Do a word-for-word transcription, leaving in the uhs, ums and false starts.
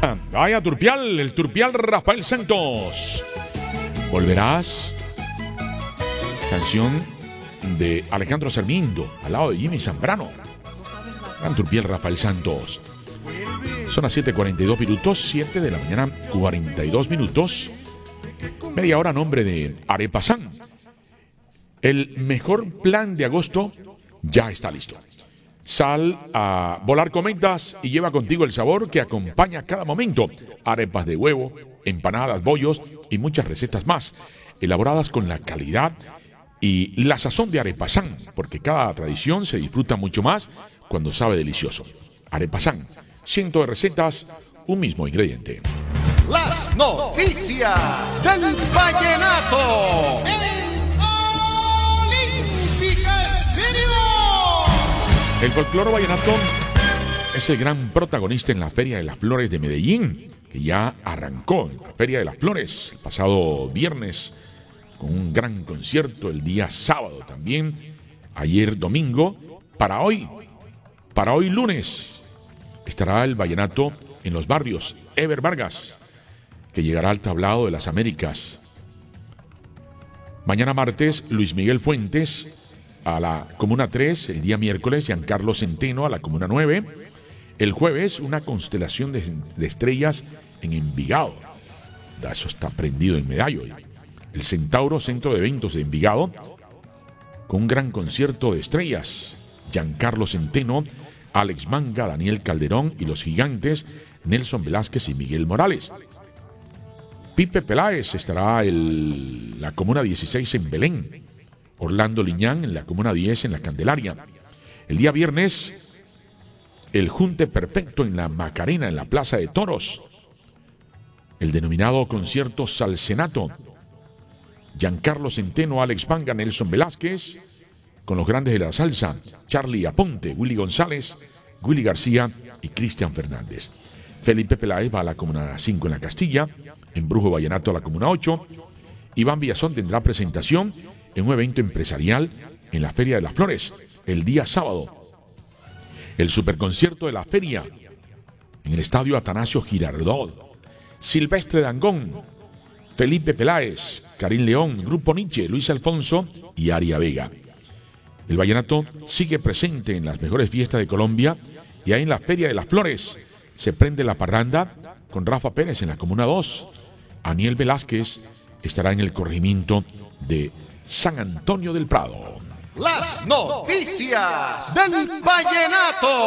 Vaya Turpial, el Turpial Rafael Santos. Volverás. Canción de Alejandro Sarmiento, al lado de Jimmy Zambrano. Gran Turpial Rafael Santos. Son las siete cuarenta y dos minutos, siete de la mañana, cuarenta y dos minutos. Media hora a nombre de Arepasán. El mejor plan de agosto ya está listo. Sal a volar cometas y lleva contigo el sabor que acompaña cada momento. Arepas de huevo, empanadas, bollos y muchas recetas más, elaboradas con la calidad y la sazón de Arepasán, porque cada tradición se disfruta mucho más cuando sabe delicioso. Arepasán, cientos de recetas, un mismo ingrediente. Las noticias del vallenato. El folclore vallenato es el gran protagonista en la Feria de las Flores de Medellín, que ya arrancó en la Feria de las Flores el pasado viernes con un gran concierto el día sábado también, ayer domingo. Para hoy, para hoy lunes, estará el vallenato en los barrios. Ever Vargas, que llegará al Tablado de las Américas. Mañana martes, Luis Miguel Fuentes a la Comuna tres, el día miércoles, Giancarlo Centeno a la Comuna nueve. El jueves, una constelación de, de estrellas en Envigado. Eso está prendido en Medallo. El Centauro Centro de Eventos de Envigado, con un gran concierto de estrellas. Giancarlo Centeno, Alex Manga, Daniel Calderón y los gigantes Nelson Velázquez y Miguel Morales. Pipe Peláez estará en la Comuna dieciséis en Belén. Orlando Liñán en la Comuna diez en la Candelaria. El día viernes, el Junte Perfecto en la Macarena, en la Plaza de Toros. El denominado concierto Salcenato. Giancarlo Centeno, Alex Manga, Nelson Velázquez, con los grandes de la salsa, Charlie Aponte, Willy González, Willy García y Cristian Fernández. Felipe Peláez va a la Comuna cinco en la Castilla, Embrujo Vallenato a la Comuna ocho. Iván Villazón tendrá presentación en un evento empresarial en la Feria de las Flores, el día sábado. El superconcierto de la feria en el Estadio Atanasio Girardot. Silvestre Dangond, Felipe Peláez, Karim León, Grupo Nietzsche, Luis Alfonso y Aria Vega. El vallenato sigue presente en las mejores fiestas de Colombia y ahí en la Feria de las Flores se prende la parranda con Rafa Pérez en la Comuna dos. Aniel Velázquez estará en el corregimiento de San Antonio del Prado. Las noticias del vallenato.